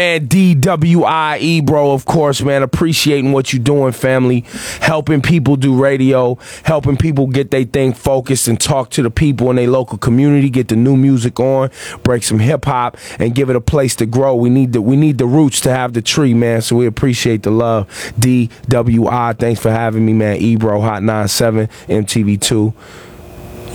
And DWIE, bro, of course, man, appreciating what you're doing, family, helping people do radio, helping people get their thing focused and talk to the people in their local community, get the new music on, break some hip hop, and give it a place to grow. We need the roots to have the tree, man. So we appreciate the love. DWI, thanks for having me, man. Ebro, Hot 97, MTV2.